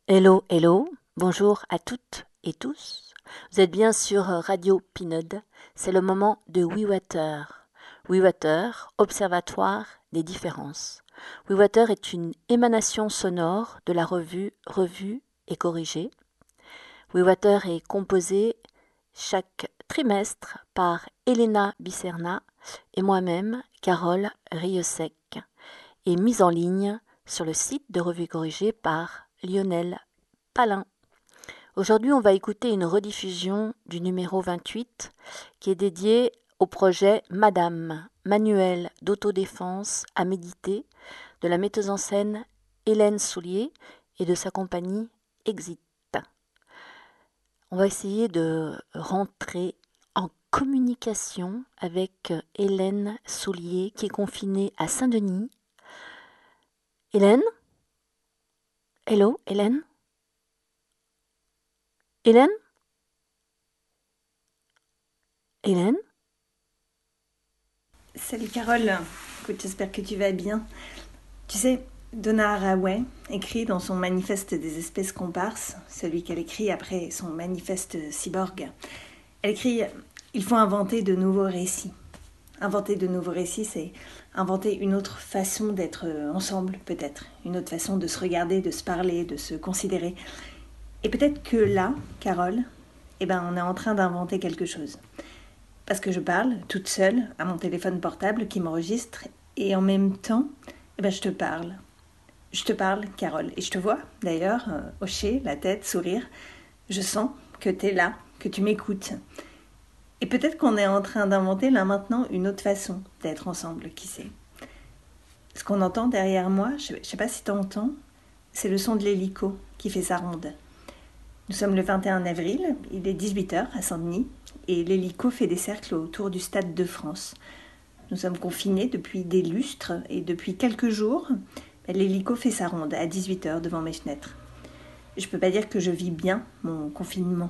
Hello, hello, bonjour à toutes et tous. Vous êtes bien sur Radio Pinode. C'est le moment de WeWater. WeWater, Observatoire des différences. WeWater est une émanation sonore de la Revue et Corrigée. WeWater est composé chaque trimestre par Elena Biserna et moi-même, Carole Riosec, et mise en ligne sur le site de Revue et Corrigée par Lionel Palin. Aujourd'hui, on va écouter une rediffusion du numéro 28 qui est dédié au projet Madame, manuel d'autodéfense à méditer de la metteuse en scène Hélène Soulier et de sa compagnie Exit. On va essayer de rentrer en communication avec Hélène Soulier qui est confinée à Saint-Denis. Hélène? Hello, Hélène? Hélène? Hélène? Salut Carole, écoute, j'espère que tu vas bien. Tu sais, Donna Haraway écrit dans son manifeste des espèces comparses, celui qu'elle écrit après son manifeste cyborg, elle écrit « Il faut inventer de nouveaux récits ». Inventer de nouveaux récits, c'est inventer une autre façon d'être ensemble, peut-être. Une autre façon de se regarder, de se parler, de se considérer. Et peut-être que là, Carole, on est en train d'inventer quelque chose. Parce que je parle toute seule à mon téléphone portable qui m'enregistre et en même temps, je te parle. Je te parle, Carole. Et je te vois, d'ailleurs, hocher la tête, sourire. Je sens que tu es là, que tu m'écoutes. Et peut-être qu'on est en train d'inventer là maintenant une autre façon d'être ensemble, qui sait. Ce qu'on entend derrière moi, je ne sais pas si tu entends, c'est le son de l'hélico qui fait sa ronde. Nous sommes le 21 avril, il est 18h à Saint-Denis, et l'hélico fait des cercles autour du Stade de France. Nous sommes confinés depuis des lustres, et depuis quelques jours, l'hélico fait sa ronde à 18h devant mes fenêtres. Je ne peux pas dire que je vis bien mon confinement.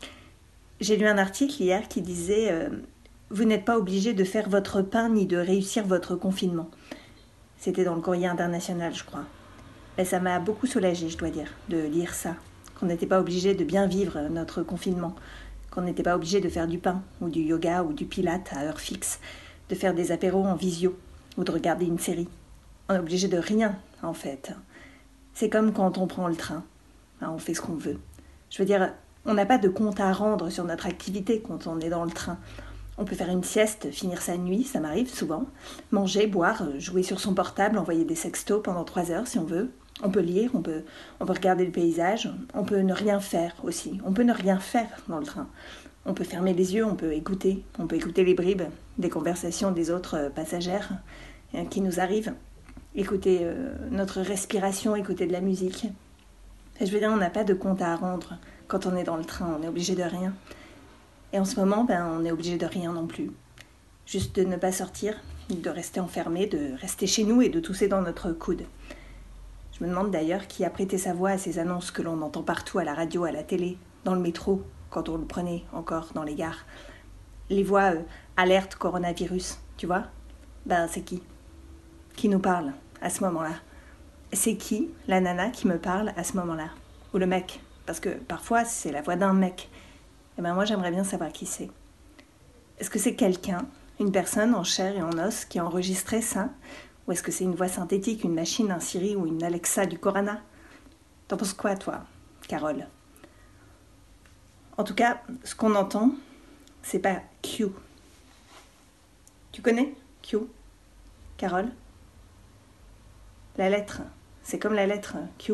J'ai lu un article hier qui disait « Vous n'êtes pas obligé de faire votre pain ni de réussir votre confinement ». C'était dans le Courrier international, je crois. Ça m'a beaucoup soulagée, je dois dire, de lire ça. Qu'on n'était pas obligé de bien vivre notre confinement, qu'on n'était pas obligé de faire du pain ou du yoga ou du pilate à heure fixe, de faire des apéros en visio ou de regarder une série. On est obligé de rien, en fait. C'est comme quand on prend le train. On fait ce qu'on veut. Je veux dire, on n'a pas de compte à rendre sur notre activité quand on est dans le train. On peut faire une sieste, finir sa nuit, ça m'arrive souvent. Manger, boire, jouer sur son portable, envoyer des sextos pendant 3 heures si on veut. On peut lire, on peut regarder le paysage, on peut ne rien faire aussi. On peut ne rien faire dans le train. On peut fermer les yeux, on peut écouter les bribes des conversations des autres passagères qui nous arrivent. Écouter notre respiration, écouter de la musique. Et je veux dire, on n'a pas de compte à rendre quand on est dans le train, on est obligé de rien. Et en ce moment, on est obligé de rien non plus. Juste de ne pas sortir, de rester enfermé, de rester chez nous et de tousser dans notre coude. Je me demande d'ailleurs qui a prêté sa voix à ces annonces que l'on entend partout à la radio, à la télé, dans le métro, quand on le prenait encore dans les gares. Les voix alerte coronavirus, tu vois ? C'est qui ? Qui nous parle à ce moment-là ? C'est qui la nana qui me parle à ce moment-là ? Ou le mec ? Parce que parfois c'est la voix d'un mec. Moi j'aimerais bien savoir qui c'est. Est-ce que c'est quelqu'un, une personne en chair et en os qui a enregistré ça ? Ou est-ce que c'est une voix synthétique, une machine, un Siri ou une Alexa du Corana ? T'en penses quoi, toi, Carole ? En tout cas, ce qu'on entend, c'est pas Q. Tu connais Q, Carole ? La lettre, c'est comme la lettre Q.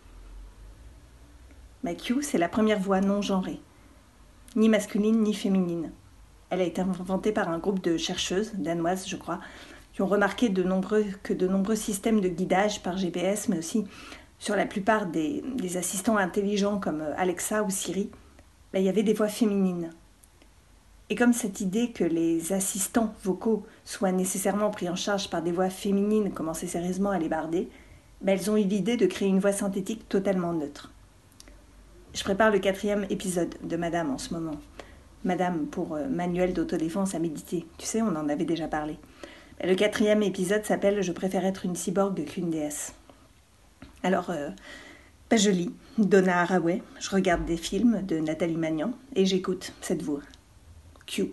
Q, c'est la première voix non genrée, ni masculine ni féminine. Elle a été inventée par un groupe de chercheuses, danoises, je crois, qui ont remarqué que de nombreux systèmes de guidage par GPS, mais aussi sur la plupart des assistants intelligents comme Alexa ou Siri, il y avait des voix féminines. Et comme cette idée que les assistants vocaux soient nécessairement pris en charge par des voix féminines commençait sérieusement à les barder, elles ont eu l'idée de créer une voix synthétique totalement neutre. Je prépare le 4e épisode de Madame en ce moment. Madame pour manuel d'autodéfense à méditer. Tu sais, on en avait déjà parlé. Le 4e épisode s'appelle « Je préfère être une cyborg qu'une déesse ». Alors, Je lis Donna Haraway, je regarde des films de Nathalie Magnan et j'écoute cette voix. Q.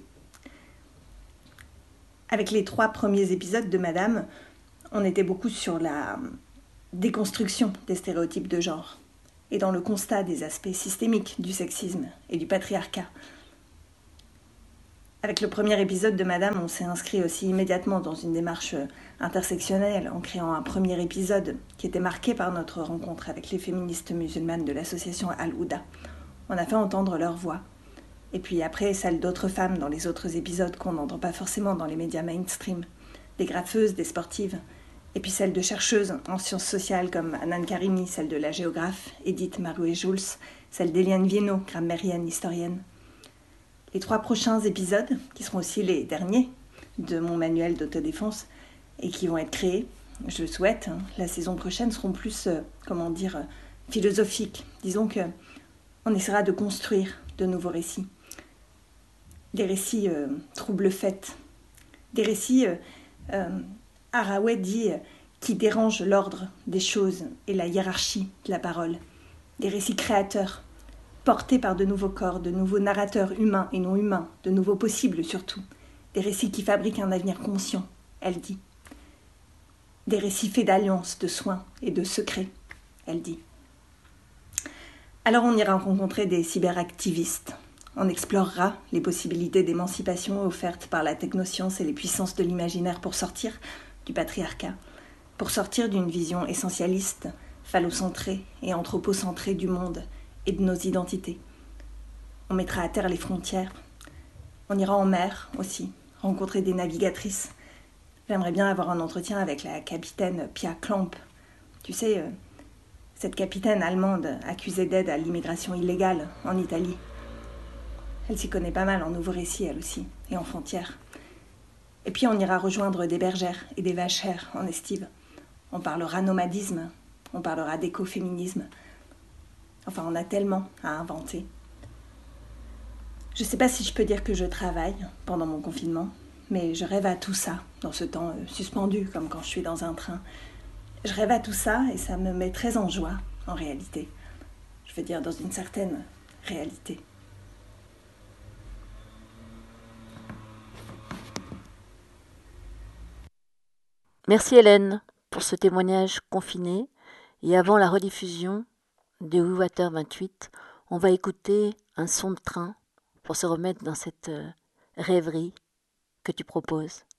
Avec les 3 premiers épisodes de Madame, on était beaucoup sur la déconstruction des stéréotypes de genre et dans le constat des aspects systémiques du sexisme et du patriarcat. Avec le premier épisode de Madame, on s'est inscrit aussi immédiatement dans une démarche intersectionnelle en créant un premier épisode qui était marqué par notre rencontre avec les féministes musulmanes de l'association Al-Houda. On a fait entendre leur voix. Et puis après, celle d'autres femmes dans les autres épisodes qu'on n'entend pas forcément dans les médias mainstream. Des graffeuses, des sportives. Et puis celle de chercheuses en sciences sociales comme Anan Karimi, celle de la géographe Edith Marouet-Jules, celle d'Eliane Viennot, grammairienne, historienne. Les 3 prochains épisodes, qui seront aussi les derniers de mon manuel d'autodéfense et qui vont être créés, je le souhaite, la saison prochaine seront plus, philosophiques. Disons qu'on essaiera de construire de nouveaux récits. Des récits trouble-fêtes. Des récits, Haraway dit, qui dérangent l'ordre des choses et la hiérarchie de la parole. Des récits créateurs, portés par de nouveaux corps, de nouveaux narrateurs humains et non humains, de nouveaux possibles surtout. Des récits qui fabriquent un avenir conscient, elle dit. Des récits faits d'alliances, de soins et de secrets, elle dit. Alors on ira rencontrer des cyberactivistes. On explorera les possibilités d'émancipation offertes par la technoscience et les puissances de l'imaginaire pour sortir du patriarcat, pour sortir d'une vision essentialiste, phallocentrée et anthropocentrée du monde et de nos identités. On mettra à terre les frontières. On ira en mer aussi, rencontrer des navigatrices. J'aimerais bien avoir un entretien avec la capitaine Pia Klamp. Tu sais, cette capitaine allemande accusée d'aide à l'immigration illégale en Italie. Elle s'y connaît pas mal en nouveau récit, elle aussi, et en frontières. Et puis on ira rejoindre des bergères et des vachères en estive. On parlera nomadisme, on parlera d'écoféminisme. Enfin, on a tellement à inventer. Je ne sais pas si je peux dire que je travaille pendant mon confinement, mais je rêve à tout ça, dans ce temps suspendu, comme quand je suis dans un train. Je rêve à tout ça et ça me met très en joie, en réalité. Je veux dire, dans une certaine réalité. Merci Hélène pour ce témoignage confiné. Et avant la rediffusion de We Water 28, on va écouter un son de train pour se remettre dans cette rêverie que tu proposes.